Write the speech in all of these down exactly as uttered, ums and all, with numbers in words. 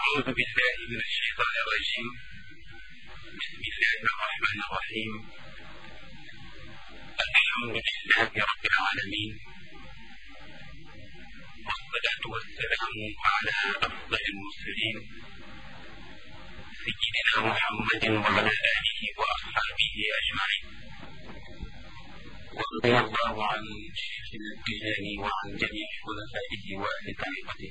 أعوذ بالله من الشيطان الرجيم. بسم الله الرحمن الرحيم. الحمد لله رب العالمين، والصلاة والسلام على أفضل المرسلين سيدنا محمد وعلى آله وأصحابه أجمعين. ورضي الله عن شيخنا التجاني وعن جميع خلفائه وأهل طريقته.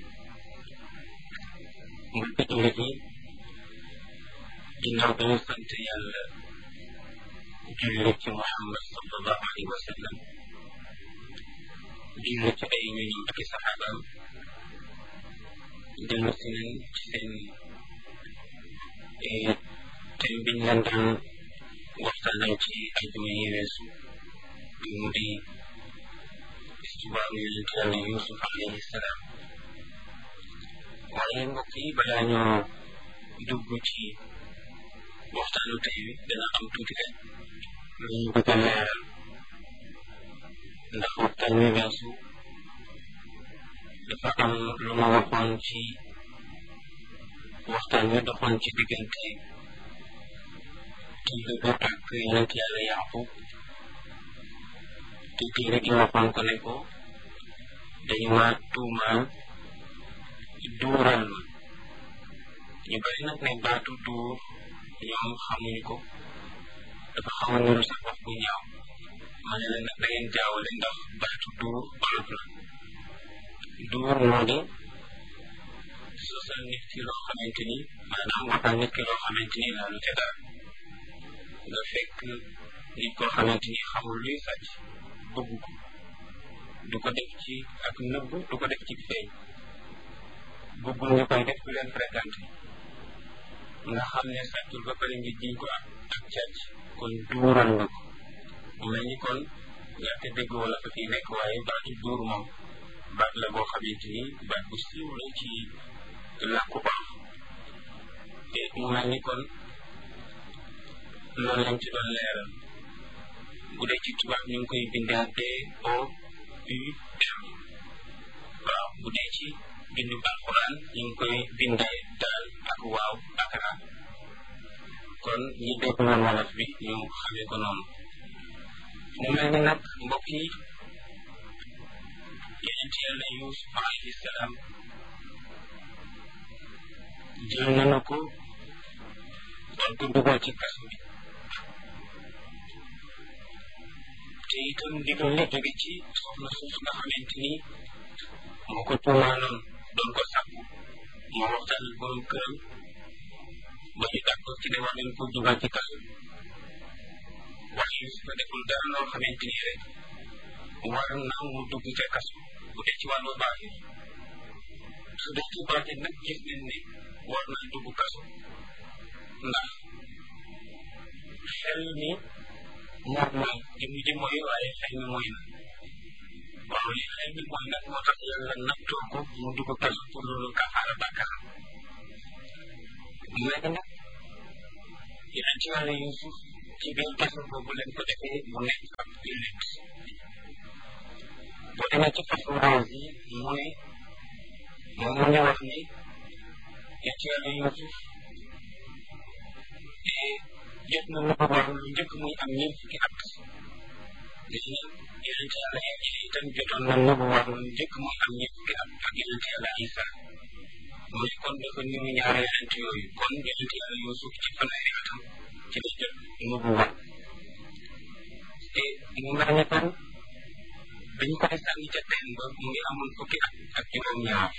mbokki jullit yi, ginnaaw bi ñu sant yàlla julli ci Muhammad sallallahu alayhi wa sallam, julli ci ay ñoñam ak i saxaabaam, dellu si nañ ci seen thème biñ leen daan waxtaanal ci ajuma yi weesu bi mu di histoire yonent yàlla Yuusuf alayhi salaam. waaye mbokk yi, balaa ñoo dugg ci waxtaanu tey wi dana am tuuti rek lu ñu bëgg a leeral, ndax waxtaan wi weesu dafa am lu ma waxoon ci waxtaan wi doxoon ci diggante kilifa bi ak yonent yàlla Yaaqub. te kilifa gi waxoon ko ne ko dañu ma tuumaal duural ma. ñu bari nag ne baatu duur ñoom xamuñu ko, dafa xaw a niru sax wax bu ñaaw. ma ne la nag da ngeen jaawale, ndax baatu duur olof la. duur moo di sosal nit ki loo xamante ni maanaam waxal nit ki loo xamante ni laalu ca dara. nga fekk nit koo xamante ni xamul luy sàcc, bëgg ko, du ko def ci ak nëbb, du ko def ci feeñ, bëggul ñu koy def ku leen fréquenté, nga xam ne sàccul ba pare ngi jiñ ko ak ak càcc, kon duural nga ko. mu mel ni kon ñàkk dégg wala fa fii nekk, waaye baatu duur moom baat la boo xamante ni baat bu siiw la ci làkku olof. te mu mel ni kon loolu lañ ci doon leeral. bu dee ci tubaab ñu ngi koy bindee D O U M, waaw bu dee ci bindu alquran ñu ngi koy bindee daal ak waaw ak ra. kon ñi dégg woon wolof bi ñu xamee ko noonu. mu mel ni nag mbokk yi, yonent yàlla Yuusuf alayhi salaam jël nañu ko doon ko dugal ci kaso bi. te itam ndigal la jóge ci soxna suuf nga xamante ni moo ko tuumaanoon doon ko sàkku. moo waxtaan ak borom këram ba ñu d'accord ci ne war nañ ko dugal ci kaso bi. waaye Yuusufa deful dara loo xamante ni rek war na mu dugg ca kaso bu dee ci wàllu baaxir. su dee ci baaxir nag gis nañ ne war naa dugg kaso, ndax xel mi moom mooy jëmm ji mooy, waaye xel mi mooy na. waaw li xel mi mooy nag moo tax yàlla nattoo ko mu dugg kaso pour loolu kafaara bàkkaar. léegi nag yonent yàlla Yuusuf ci biir kaso boobu leen ko defee mu nekk ab jullit. boo demee ci façon rose yi mu ne moom mu ñu wax ni yonent yàlla Yuusuf jot na lu ko war lu njëkk muy am ñeent fukki at. léegi nag yonent yàlla itam jotoon na lu ko war lu njëkk muy am ñeent fukki at ak yonent yàlla Isa. mu ne kon dafa niru ñaari yonent yooyu. kon yonent yàlla Yuusuf ci fanweeri atam ci la jot lu ko war. te mu mel ni kon dañ koy sànni ca teen ba mu ngi amoon fukki at ak juróom-ñaar.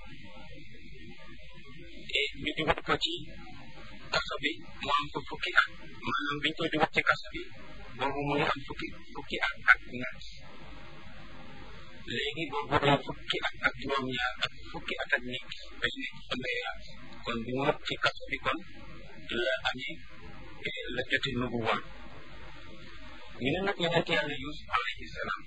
te ñu dugal ko ci kaso bi mu am fa fukki at, maanaam biñ koy dugal ci kaso bi boobu mu ngi am fukki fukki at ak ñett. léegi boo boolee fukki at ak juróom-ñaar ak fukki at ak ñett day nekk fanweeri at. kon bi mu ci kaso bi kon la amee la jote nubu woon. ñu ne nag yonent yàlla Yuusuf alayhi salaam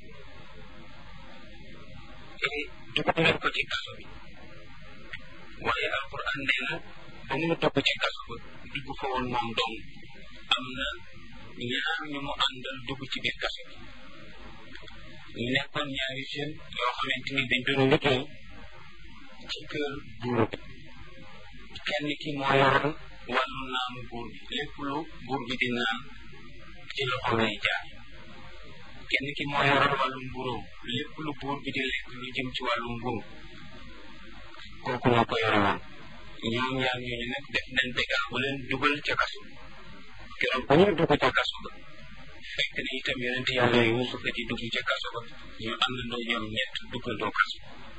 dugal leen ko ci kaso bi, waaye alquran nee na ba mu dugg ci kaso ba dugg fa woon moom dong. am na ñaar ñu mu àndal dugg ci biir kaso bi. ñu nekkoon ñaari jeunes yoo xamante ni dañ doon liggéey ci kër buur bi. kenn ki moo yoroon wàllu naanu buur bi lépp lu buur bi di naan ci loxo lay jaar kenn ki moo yoroon wàllu mburóom lépp lu buur bi di lekk lu jëm ci wàllu mburu kooku moo ko yoroon ñoom ñaar ñooñu nag def nañ dégâts bu leen dugal ca kaso keroog bu ñu dugg ca kaso ba fekk na itam yonent yàlla Yuusufa di dugg ca kaso ba ñu àndandoo ñoom ñett duggandoo kaso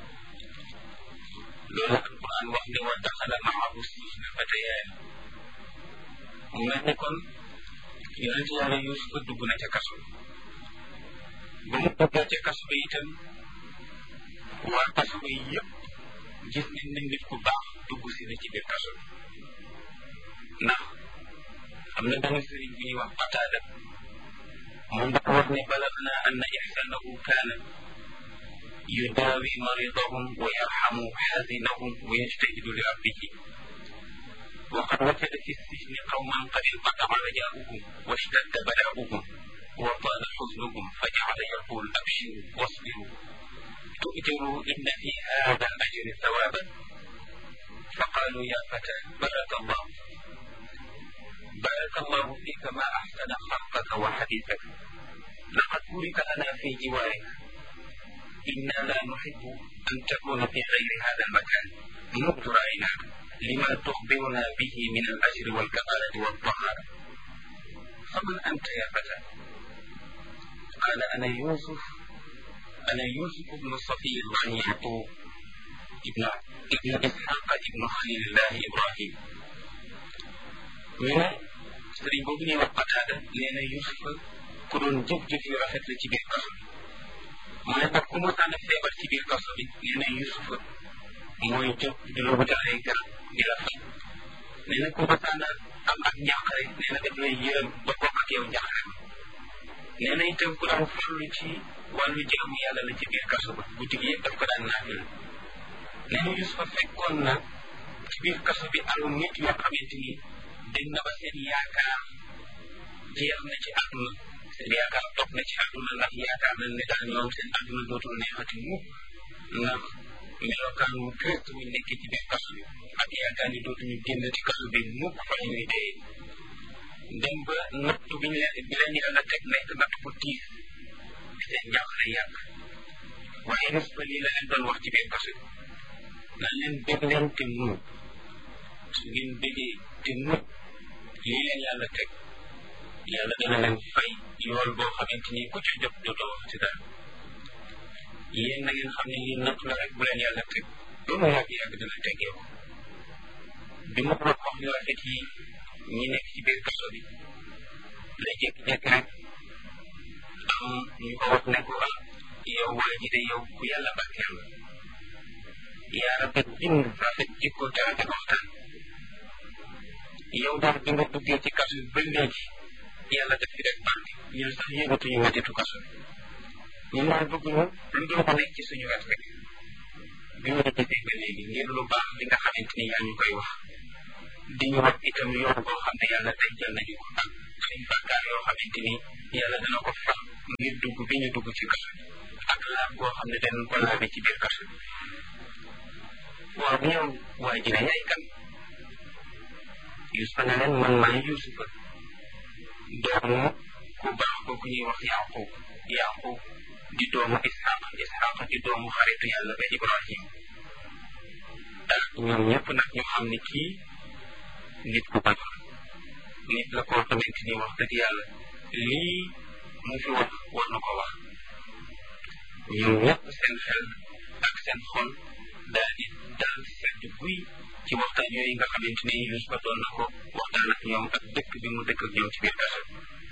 loolu alquran wax ne wa daxala maahu sijna fatayaan mu mel ni kon yonent yàlla Yuusufa dugg na ca kaso ba mu duggee ca kaso ba itam waa kaso ba yëpp gis nañ ne nit ku baax dugg si na ci biir kaso bi ndax am na benn sëriñ bu ñuy wax Qataada moom dafa wax ne balagna anna ihsanahu kaana yudaawi maridahum wa yarhamu xaazinahum wa yajtahidu li rabbihi wa qad wajada fi sijni qawman qad inqata'a rajaa'uhum wa ishtadda balaa'uhum wa taala xuznuhum fa ja'ala yaqul abshiru wasbiru tu'jaru inna fi haada al-ajri thawaaban fa qaalu ya fata baraka allah بارك الله فيك ما أحسن خلقك وحديثك لقد بورك لنا في جوارك إنا لا نحب أن تكون في غير هذا المكان منذ رأيناك لما تخبرنا به من الأجر والكمالة والطهارة فمن أنت يا فتى قال أنا يوسف أنا يوسف بن صفي الله يعقوب ابن ابن إسحاق ابن خليل الله إبراهيم ñu ne sëriñ boobu ñuy wax Qataada nee na Yuusufa ku doon jëf-jëf yu rafet la ci biir kaso bi mu ne nag ku mosaan a feebar ci biir kaso bi nee na Yuusufa mooy jóg di la wutal ay garab di la faj nee na ku mosaan a am ak njàqare nee na daf lay yërëm ba bokk ak yow njàqare bi nee na itam ku daan farlu ci wàllu jaamu yàlla la ci biir kaso ba guddi gi yëpp daf ko daan naafil nee na Yuusufa fekkoon na ci biir kaso bi alu nit yoo xamante ni dem na ba seen yaakaar jeex na ci àdduna seen yaakaar toog na ci àdduna ndax yaakaar nañ ne daal ñoom seen àdduna dootul neexati mukk ndax melokaan wu triste wuñ nekkee ci biir kaso bi ak yaakaar ni dootuñu génn ci kaso bi mukk fa ñuy dee dem ba nattu bi ñu leen bi leen yàlla teg nekk natt bu tiis seen njàqare yàgg waaye res ba lii la leen doon wax ci biir kaso bi naan leen bég leen te muñ su ngeen bégee te muñ lii leen yàlla teg yàlla dana leen fay yool boo xamante ni ku ci jot dootoo wax ci dara yéen na ngeen xam ne lii natt la rek bu leen yàlla teg ba mu yàgg yàgg dana teggee ko bi ma wax wax yu rafet yi ñi nekk ci biir kaso bi la jékki-jékki rek am ñu ko wax ne ko ah yow waa ji de yow ku yàlla barkeel la yaa rafet bind rafet jikko te rafet waxtaan yow daal bi nga duggee ci kaso bi ba léegi yàlla def fi rek barke ñun sax yëgatuñu wetitu kaso bi ñun daal bëgguñu lu dul ko nekk ci suñu wet rek bi ñu gisee ba léegi ngir lu baax li nga xamante ni yaa ñu koy wax di ñu wax itam yoon boo xam ne yàlla tey jël nañu ko ak suñ bàkkaar yoo xamante ni yàlla dana ko fax ngir dugg bi ñu dugg ci kaso bi ak laab boo xam ne danañ ko laabe ci biir kaso bi waaw yow waa ji ne yaay kan Yuusufa ne leen man maay Yuusufa doomu ku baax kooku ñuy wax Yaqub Yaqub di doomu Isxaq Isxaq di doomu xaritu yàlla ba Ibrahim ah ñoom ñëpp nag ñu xam ne kii nit ku baax nit la koo xamante ni wax dëgg yàlla lii mu fi wax war na ko wax ñoom ñëpp seen xel ak seen xol daal di daal di sedd guy ci waxtaan yooyu nga xamante ni Yuusufa doon na ko waxtaan ak ñoom ak dëkk bi mu dëkk ak ñoom ci biir kaso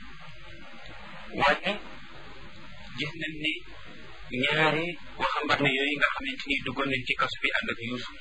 waaye gis nañ ni ñaari waxambaane yooyu nga xamante ni duggoon nañ ci kaso bi ànd ak Yuusuf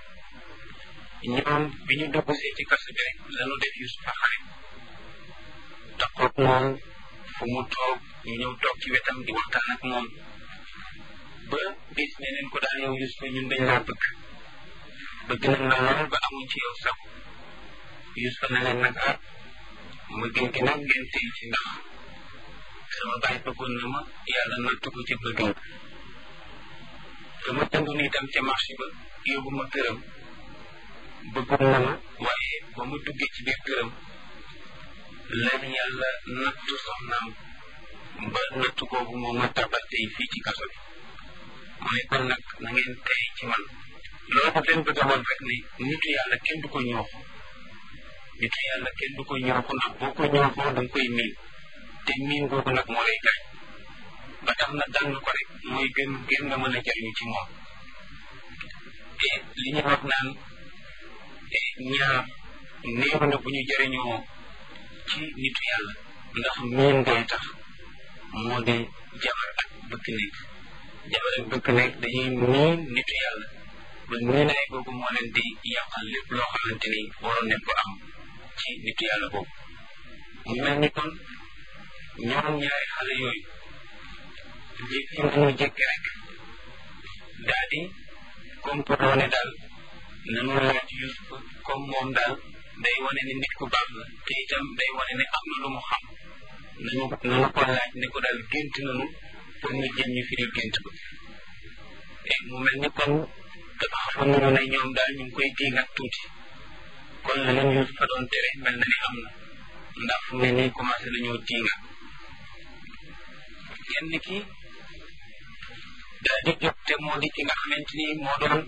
ñoom bi ñu dugg see ci kaso bi rek lañu def Yuusufa xarit taxoog moom fu mu toog ñu ñëw toog ci wetam di waxtaan ak moom ba bis ne leen ko daal yow Yuusufa ñun dañ laa bëgg bëgg nañ la lool ba amuñ ci yow sax Yuusufa ne leen nag ah ma gën gi nag ngeen tey ci ndax sama baay bëggoon na ma yàlla nattu ko ci bëggam dama jëndoon itam ca marché ba yóbbu ma këram bëggoon na ma waaye ba mu duggee ci biir këram lan yàlla nattu soxnaam ba nattu boobu moo ma tabal tey fii ci kaso bi mu ne kon nag na ngeen tey ci man loolu daf leen bëgg a woon rek ne nitu yàlla kenn du ko ñooxu nitu yàlla kenn du ko ñooxu ndax boo ko ñooxoo da nga koy miin te miin googu nag moo lay gaañ ba tax na dànn ko rek mooy gën gën nga mën a jariñu ci moom te li ñuy wax naan ñaar néew na bu ñu jariñoo ci nitu yàlla ndax miin ngay tax moo di jabar ak bëkk nekk jabar ak bëkk nekk dañuy miin nitu yàlla ba miinaay boobu moo leen di yàqal lépp loo xamante ni waroon nañ ko am ci nitu yàlla boobu mu mel ni kon ñoom ñaari xale yooyu jékki nañu jékki rek daa di comporté ne daal nanu laaj Yuusufa comme moom daal day wane ne nit ku baax la te itam day wane ne am na lu mu xam nañu nanu ko laaj ne ko daal gént nanu pour ñu jëm ñu firil gént ko te mu mel ni kon xam nañu ne ñoom daal ñu ngi koy diingat tuuti kon la leen Yuusufa doon tere mel na ni am na ndax fu ne nii commencé nañoo diingat kenn ki daal di jóg te moo di ki nga xamante ni moo doon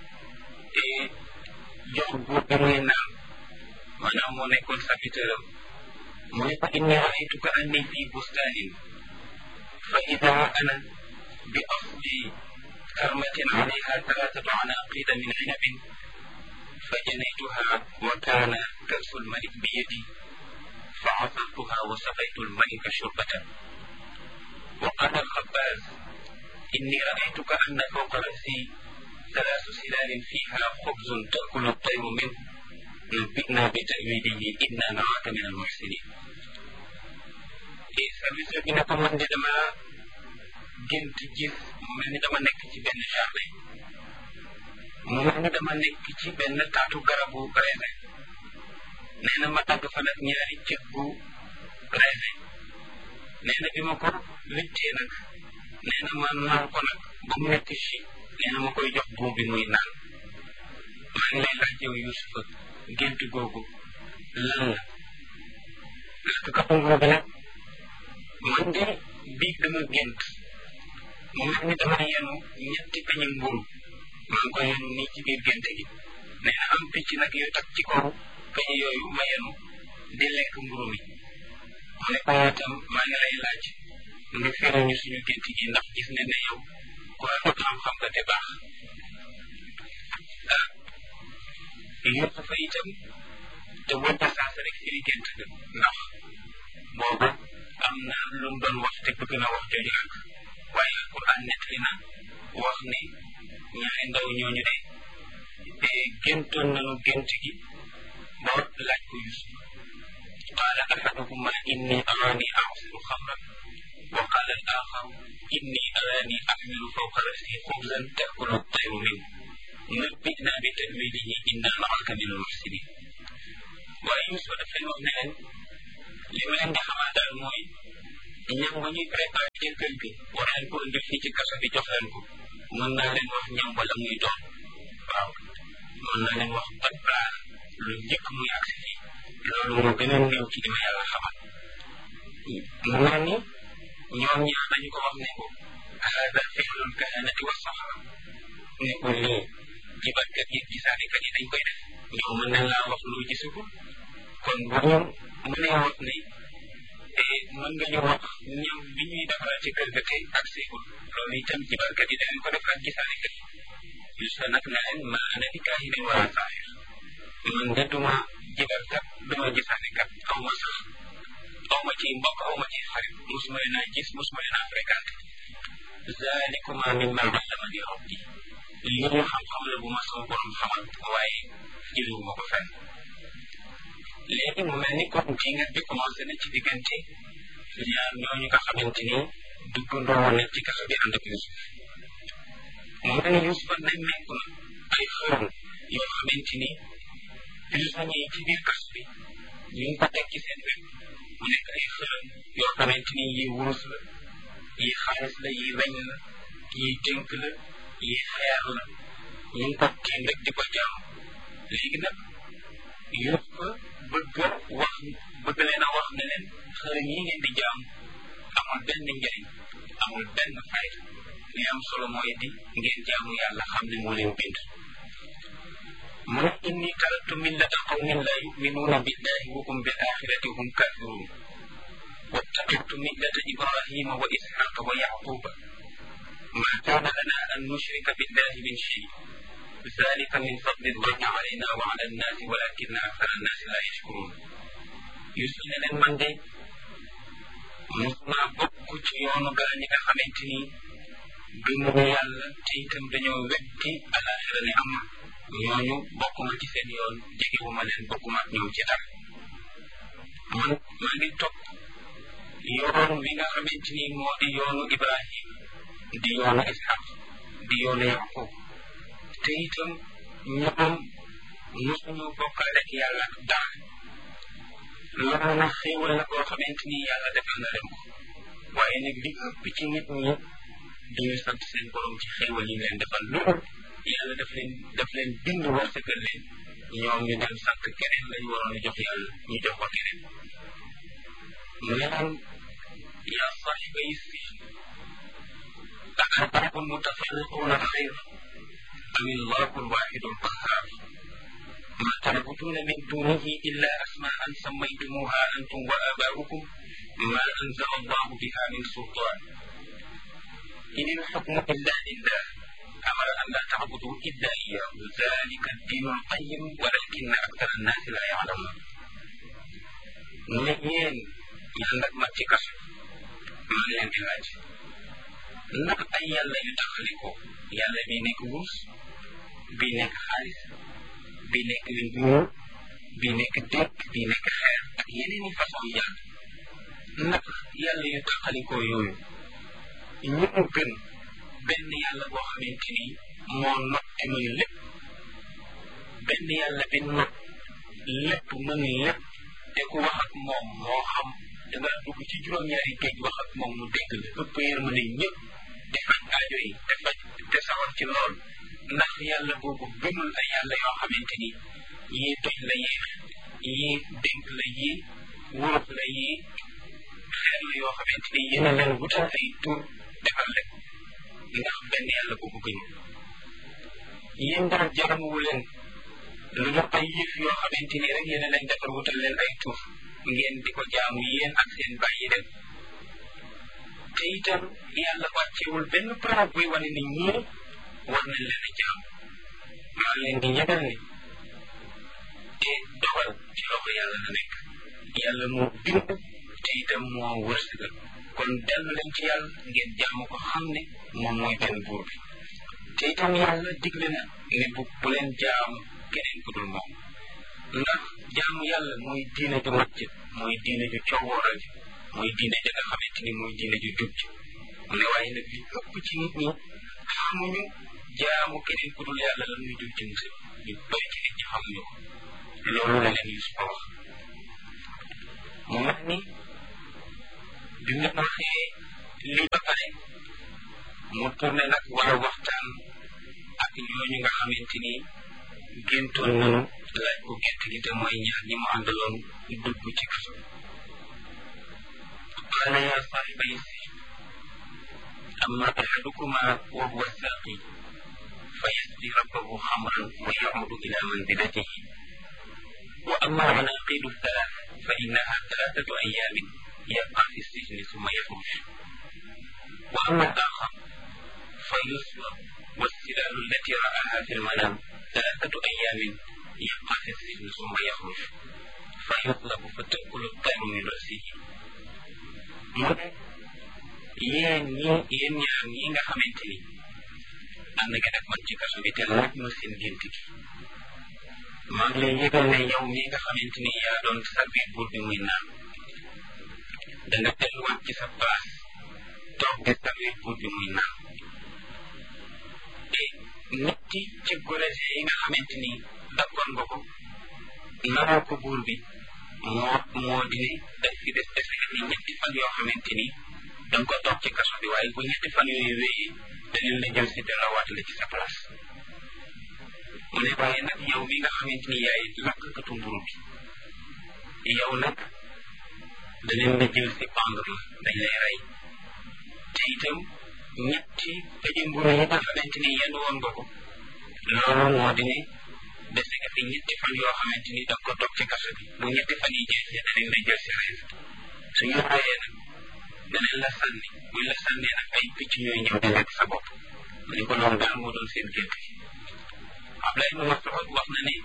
jox buur bi muy naan maanaam moo nekkoon serviteur am mu ne ko inni raaytuka anni fi bustanin fa ida ana bi asli karmatin alayha thalathatu anaqida min inabin fa janaytuha wa kana kasu lmalik bi yadi fa asartuha wa saqaytu lmalika shurbatan wa qala alxabbaz inni raaytuka anna fawqa rasi ثلاث سلال فيها خبز تأكل الطير منه نبئنا بتأويله إنا نراك من المحسنين service bi ne ko man de dama gént gis mu mel ni dama nekk ci benn jardin mu mel ni dama nekk ci benn taatu garabu raisin nee na ma dagg fa nag ñaari cëg bu raisin nee na bi ma ko wittee nag nee na ma naan ko nag ba mu nekk ci nee na ma koy jox buum bi muy naan maa ngi lay laaj yow Yuusufa gént googu lan la parce que kapam googu nag man de biig dama gént mu mel ni dama yenu ñetti peñi mburu maa ngi ko yenu nii ci biir gént gi nee na am picc nag yu tag ci kaw peñi yooyu ma yenu di lekk mburu mi mu ne ko itam maa ngi lay laaj nga firi ñu suñu gént gi ndax gis ne ne yow ku rafet xam-xam nga te baax ah Yuusufa itam te wënta saas rek firi gént ga ndax boobu am na lu mu doon wax te bëgg na wax jooju ak waaye alquran nettali na wax ne ñaari ndaw ñooñu de géntoon nañu gént gi ba laaj ko Yuusufa qaala ahaduhuma inni araani a'siru xamran wa qaala al-aaxar inni araani ahmilu fawqa ra'si xubzan ta'kulu at-tayru minhu nabbi'naa bi ta'wiilihi innaa naraaka mina al-muhsiniin waaye Yuusufa daf leen wax ne leen li ma leen di xamal daal mooy ñam ba ñuy préparé ci kër gi war leen ko indil fii ci kaso bi jox leen ko mën naa leen wax ñam wala muy doon waaw mën naa leen wax ban plat lu njëkk muy agsi fii loolu moo gën a néew ci li ma yàlla xamal mu mel ni ñoom ñaar dañu ko wax ne ko haada fi'lul kahanati wa sahara ne ko lii jibarkat yi gisaanekat yi dañ koy def ñoom mën nañ laa wax lu gisugul kon bu ñu mënee wax ne mën nga ñu wax ñam bi ñuy defal ci kër ga tey ak seegul loolu itam jibarkat yi dañ ko def ak gisaanekat yi Yuusufa nag ne leen ma ana bi kaahinin wala saahir man de duma jibarkat duma gisaanekat aw ma sax aw ma ci mbokk aw ma ci xarit mosuma leen a gis mosuma leen a fréquenté zalikuma mimma allamani rabbi li ñu xam-xam la bu ma sama borom xamal waaye jëliwuma ko fenn léegi mu mel ni comme dingat bi commencé na ci diggante ñaar ñooñu nga xamante ni duggandoo woon nañ ci kaso bi ànd ak Yuusuf mu mel ni Yuusufa nemmeeku na ay xërëm yoo xamante ni prisonniers yi ci biir kaso bi ñu ngi ko teg ci seen wet mu nekk ay xërëm yoo xamante ni yi wurus la yi xaalis la yi weñ la yi dénk la yi xeer la ñu ngi ko tiim rek di ko jaam léegi nag yëpp bëgg wax bëgg leen a wax ne leen xërëm yi ngeen di jaam amul benn njëriñ amul benn fayda li am solo mooy di ngeen jaamu yàlla xam ne moo leen bind mu ne inni taraktu millata qawmin la yuminuuna billahi wa hum bil axirati hum kafirun واتبعت ملة إبراهيم وإسحاق ويعقوب ما كان لنا أن نشرك بالله من شيء ذلك من فضل الله علينا وعلى الناس ولكن أكثر الناس لا يشكرون يسأل leen man de mos naa bokk ci yoonu gaa ñi nga xamante ni gëmuñu yàlla te itam dañoo weddi alaxira ne am ñooñu bokkuma ci seen yoon jegewuma leen bokkuma ak ñoom ci dara man maa ngi topp yoon wi nga xamante ni moo di yoonu Ibrahim di yoonu Ishaq di yoonu Yaqub te itam ñoom mosuñu bokkaale ak yàlla ak dara loolu nag xéewal la koo xamante ni yàlla defal na leen ko waaye nag li ëpp ci nit ñi duñu sant seen borom ci xéewal yi leen defal loolu yàlla daf leen daf leen bind wërsëgal leen ñoom ñu dem sant keneen lañ waroon a jox yàlla ñu jox ko keneen نعم يا صاحبي السجن أأرباب متفرقون خير أم الله الواحد القهار ما تعبدون من دونه إلا أسماء سميتموها أنتم وآباؤكم ما أنزل الله بها من سلطان إن الحكم إلا لله أمر أن لا تعبدوا إلا إياه ذلك الدين القيم ولكن أكثر الناس لا يعلمون نيين yàlla ma ci kaso maa ngi leen di laaj ndax ay yàlla yu taxali ko yàlla bi nekk wurus bi nekk xaalis bi nekk weñ bu ñuul bi nekk dëkk bi nekk xeer ak yeneen i façon yàlla ndax yàlla yu taxali ko yooyu ñu mu gën benn yàlla boo xamante ni moo not te mën lépp benn yàlla bi not lépp mën lépp te ku wax ak moom moo xam danga dugg ci juróom-ñaari géej wax ak moom mu dégg la ëpp yërmande ñëpp te faj aajo yi te faj te sawar ci lool ndax yàlla boobu gënul ay yàlla yoo xamante ni yii toj la yii yii dénk la yii wóof la yii xeer la yoo xamante ni yéen a leen wutal ay tur defal leen ndax benn yàlla boobu gënul yéen daal jaramuwu leen lu dul ay yëf yoo xamante ni rek yéen a leen defar wutal leen ay tur ngeen di ko jaamu yéen ak seen bàyyi dem te itam yàlla wàccewul benn preuve buy wane ni ñii war nañ leen a jaam maa leen di ñegal ni te dogal ci loxo yàlla la nekk yàlla moo bind te itam moo wërsëgal kon dellu leen ci yàlla ngeen jaamu ko xam ne moom mooy benn buur bi te itam yàlla digle na ne bu bu leen jaamu keneen ku dul moom ndax jaamu yàlla mooy diine ju mat ji mooy diine ju coowooral ji mooy diine ja nga xamante ni mooy diine ju jub ji mu ne waaye nag li ëpp ci nit ñi xamuñu jaamu keneen ku dul yàlla la muy jub ci musib ñu bëri ci nit ñi xamuñu ko loolu la leen Yuusufa wax mu mel ni bi mu waxee lii ba pare mu tourné nag war a waxtaan ak ñooñu nga xamante ni géntoon nanu laaj ko gént gi te mooy ñaar ñi mu àndaloon dugg ci kaso qaala yaa saaxibay sijn amma axadukuma wa huwa saaqi fa yasqi rabbahu xamran wa yacuudu ila manzilatihi wa amma alcanaaqidu thalath fa innaha thalathatu ayaamin yabqa fi sijni summa yaxruj wa amma alaaxar fa yuslab والسلال التي رآها في المنام ثلاثة أيام يبقى في السجن ثم يخرج فيطلب فتأكل الطير من رأسه yéen ñi yéen ñaar ñi nga xamante ni ànd nga ak man ci kaso bi te laaj ma seen gént gi maa ngi lay yëgal ne yow mi nga xamante ni yaa doon servir buur bi muy naan da nga delluwaat ci sa place toog di servir buur bi muy naan te ñetti ci gorese yi nga xamante ni dakkoon nga ko naroo ko buur bi moo moo di ne daf fi des dese ni ñetti fan yoo xamante ni danga ko toog ci kaso bi waaye bu ñetti fan yooyu wéyee dañu la jël si delawaat la ci sa place mu ne waaye nag yow mi nga xamante ni yaay lakkatu mburu bi yow nag danañ la jël si pendre la dañ lay rey te itam ñetti pëji mburu yi nga xamante ni yenn woon nga ko loolu moo di ne dese nga fi ñetti fan yoo xamante ni danga ko toog ci kaso bi bu ñetti fan yi jeexee danañ la jël si rey suñu reyee nag danañ la sànni buñ la sànnee nag ay picc ñooy ñëw di lekk sa bopp mu ne ko loolu daal moo doon seen gént gi Abdullah ibn Mas'ud wax na ne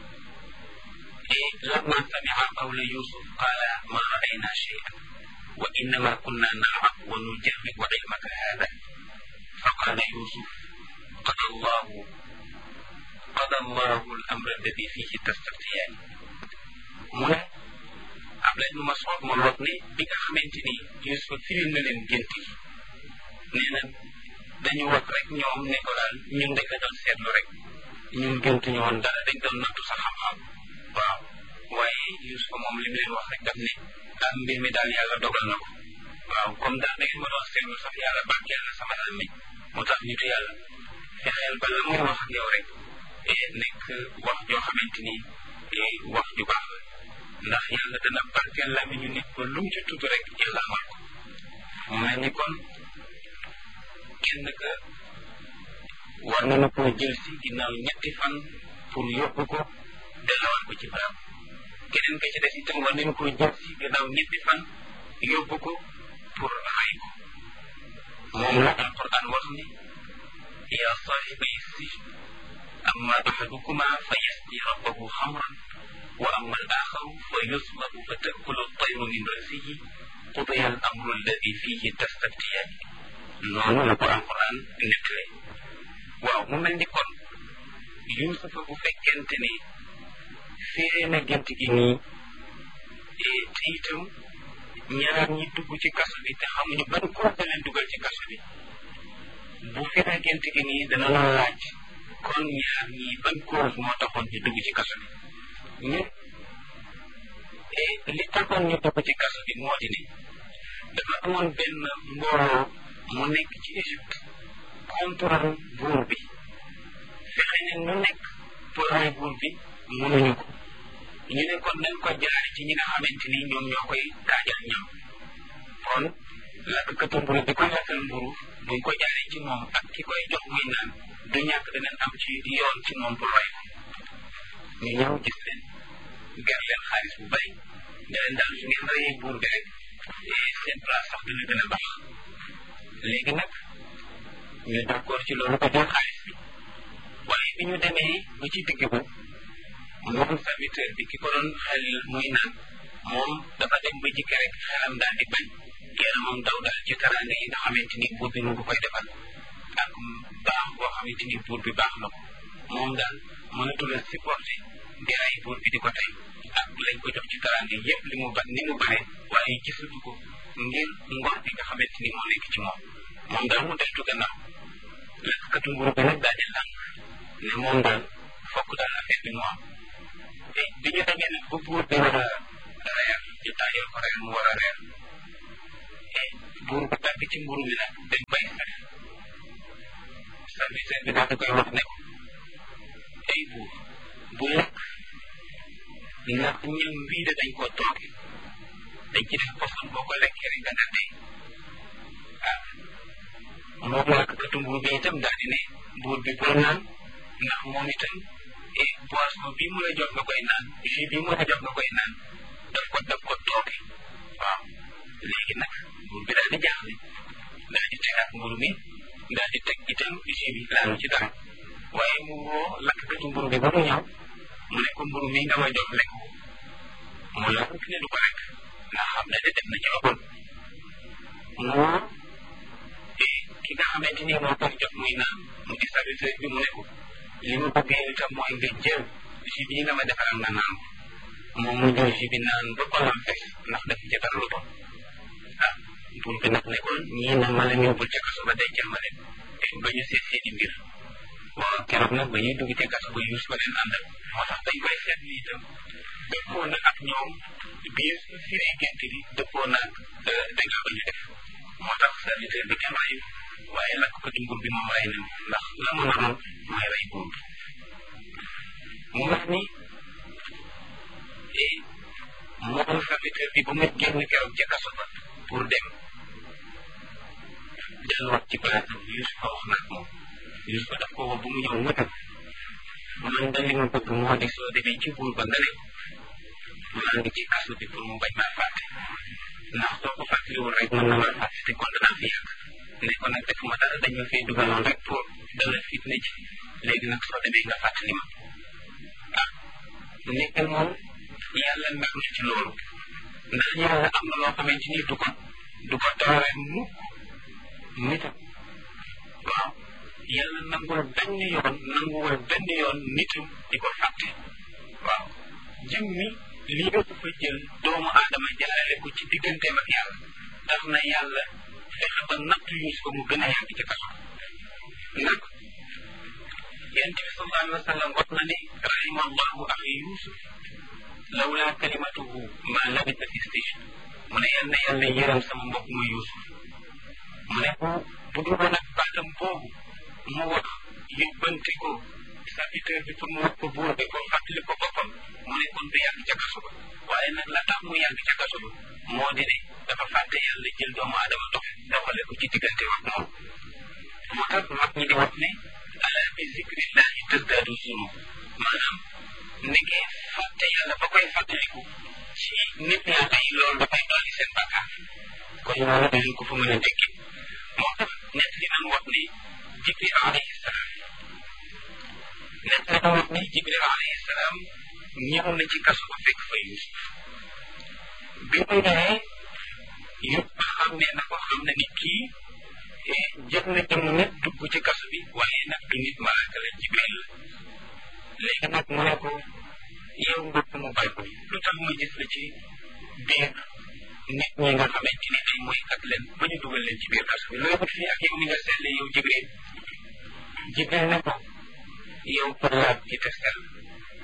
lamma sami'a qawla Yusuf qala ma ra'ayna shay'an wa innama kunna nal'ab wa nujarribu ilmaka hadha fa qala Yusuf qada Allahu qada Allahu al-amra alladhi fihi tastaftiyan mu ne Abdullah ibn Mas'ud moom wax ne bi nga xamante ni Yusuf firil na leen gént gi nee na dañu wax rek ñoom ne ko daal ñun dañ la doon seetlu rek ñun géntu ñu woon dara dañ doon nattu sa xam-xam waaw waaye Yusuf moom li mu leen wax rek daf ne ah mbir mi daal yàlla dogal na ko waaw comme daal da ngeen ma doon seetlu sax yàlla barkeel na sama làmmiñ moo tax nitu yàlla fexeel ba la muy wax ak yow rek nekk wax joo xamante ni wax ju baax la ndax yàlla dana barkeel làmmiñu nit ba lu mu ci tudd rek yàlla amal ko mu mel ni kon kenn ka war nañu koo jël si ginnaaw ñetti fan pour yóbbu ko delluwaat ko ci barab keneen ka ci des itam war nañu koo jël si ginnaaw ñetti fan yóbbu ko pour rey ko moom la alquran wax ni ya saahiba sijn amma ahadukuma fa yasqi rabbahu xamran wa amma al axaru fa yuslabu fa takulu tayru min rasihi qudiya al amru alladi fihi tastaftiyan noonu la ko alquran nettale waaw mu mel ni kon Yuusufa bu fekkente ni firee na gént gi nii te itam ñaar ñi dugg ci kaso bi te xamuñu ban cause da leen dugal ci kaso bi bu firee gént gi nii dana la laaj kon ñaar ñi ban cause moo taxoon ñu dugg ci kaso bi ñu li taxoon ñu dugg ci kaso bi moo di ne dafa amoon benn mbooloo mu nekk ci Égypte contre buur bi fexe ne nu nekk pour rey buur bi mënuñu ko ñu ne kon nañ ko jaare ci ñi nga xamante ni ñoom ñoo koy taajal ñam kon lakkatu mburu bi koy lakkal mburu buñ ko jaaree ci moom ak ki koy jox muy naan du ñàkk danañ am ci yoon ci moom pour rey ko ñu ñëw gis leen ger leen xaalis bu bari ne leen daal su ngeen reyee buur bi rek seen place sax dina gën a baax léegi nag ñu d'accord ci loolu ko jël xaalis bi waaye bi ñu demee ba ci digg ba moom serviteur bi ki ko doon xel muy naan moom dafa dem ba jikki rek xelam daal di bañ yaramam daw daal ci teraanga yi nga xamante ni buur bi mu ngi koy defal ak baax boo xamante ni buur bi baax na ko moom daal mënatul a supporter di rey buur bi di ko tey ak lañ ko jox ci teraanga yépp li mu ba ni mu bare waaye gisatu ko ngir ngor bi nga xamante ni moo nekk ci moom moom daal mu deltu gannaaw lakkatu mburu bi nag daal di lànk ne moom daal fokk daal affaire bi mu am te bi ñu demee nag ba buur bi war a reer ñu taajal ko reer mu war a reer te buur bi tàgg ci mburu mi nag dem bay sax serviteur bi daal di koy wax ne ko ay buur bu lekk ndax ñam bii de dañ ko tooge dañ ci def poson boo ko lekkee rek danga dee ah moom lakkatu mburu bi itam daal di ne buur bi bul naan ndax moom itam et boisson bii mu la jox nga koy naan jus bii mu la jox nga koy naan daf ko daf ko tooge waaw léegi nag buur bi daal di jaaxle daal di tegaat mburu mi daal di teg itam jus bi laalu ci dara waaye mu woo lakkatu mburu bi ba mu ñëw mu ne ko mburu mi nga ma jox lekk mu la ko ne du ko lekk ndax xam ne de def na ci lu bon mu woo ki nga xamante ni moo koy jox muy naan mu di serviteur bi mu ne ko li mu bëgg yow itam mooy nga jël jus bii nga ma defaral nga naan ko moom mu jël jus bi naan ba ko lam fees ndax def ci dara lu bon ah buur bi nag ne ko ñii na ma leen yóbbul ca kaso ba dencal ma leen te ba ñu seet seeni mbir waaw keroog nag ba ñuy dugg ca kaso ba yuus ba leen àndal moo tax dañ koy seet ni itam dëppoo na ak ñoom biir firi gént bi dëppoo na ak danga ba ñu def moo tax serviteur bi kenn rayu waaye lakk ko ci nguur bi moom rey nañ ndax la mu naroon mooy rey buur bi mu mel ni moom serviteur bi ba mu génn keroog ca kaso ba pour dem delluwaat ci place bi Yuusufa wax na ak moom Yuusufa daf ko woo bu mu ñëw mu tëb man de li ma bëgg moo di soo demee ci buur ba nga ne maa ngi ci kaso bi pour mu bañ maa fàtte ndax soo ko fàttaliwul rek mën na maa fàtte te kon danaa fi yàgg ne ko nag defuma dara dañ ma fay dugaloon rek pour dalal fitna ji léegi nag soo demee nga fàttali ma ah nekk moom yàlla mer na ci loolu ndax yàlla am na loo xamante ni du ko du ko toore mukk nitam waaw yàlla nangul benn yoon nanguwul benn yoon nitam di ko fàtte waaw jëm mi lii nga fa jël doomu aadama jaarale ko ci digganteem ak yàlla tax na yàlla fexe ba natt Yuusufa mu gën a yàgg ci kaso nag yonent bi sallallahu alayhi wa sallam wax na ne rahima allahu axi Yuusuf lawlaa kalimatuhu ma labisa fi sijn mu ne yal na yàlla yërëm sama mbokk ma Yuusuf mu ne ko bu dul woon ak baatam boobu mu wax yóbbante ko serviteur bi pour mu wax ko buur bi ko fàttali ko boppam mu ne kon du yàgg ca kaso ba waaye nag la tax mu yàgg ca kaso ba moo di ne dafa fàtte yàlla jël doomu aadama dox doxale ko ci diggante wax moom moo tax mag ñi di wax ne ala bi zikrillahi tasdaadu zunub maanaam nekkee fàtte yàlla ba koy fàttaliku ci nit ñaata yi loolu dafay dolli seen bàkkaar kon loolu dañu ko fa mën a dégg moo tax nett li nan wax ne Jibril alayhi salaam nett li nan wax ne Jibril alayhi salaam ñëw na ci kaso ba fekk fa Yuusuf bi mu ñëwee yëpp ba xam ne na ko xam na ni kii jël na jëmm nit dugg ci kaso bi waaye nag du nit malaaka la Jibril la léegi nag mu ne ko yow mbokk mu bay ko lu tax ma gis la ci biir nit ñi nga xamante ni ay moykat leen ba ñu dugal leen ci biir kaso bi looy wut fii ak yow ni nga selle yow Jibril Jibril ne ko yow pour laaj ci te sell